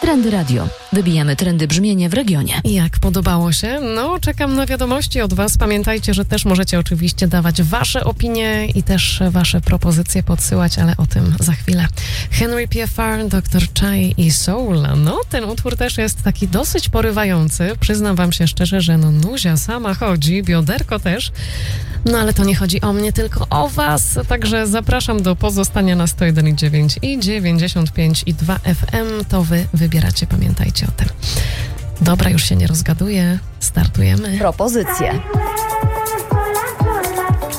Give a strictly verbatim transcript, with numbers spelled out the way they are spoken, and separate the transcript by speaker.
Speaker 1: Trendy Radio. Wybijamy trendy brzmienia w regionie.
Speaker 2: Jak podobało się? No, czekam na wiadomości od was. Pamiętajcie, że też możecie oczywiście dawać wasze opinie i też wasze propozycje podsyłać, ale o tym za chwilę. Henry P F R, doktor Chai i Soul. No, ten utwór też jest taki dosyć porywający. Przyznam wam się szczerze, że no Nuzia sama chodzi, bioderko też. No, ale to nie chodzi o mnie, tylko o was. Także zapraszam do pozostania na sto jeden i dziewięć i dziewięćdziesiąt pięć i dwa F M. To wy wybieracie, pamiętajcie o tym. Dobra, już się nie rozgaduję. Startujemy.
Speaker 1: Propozycje.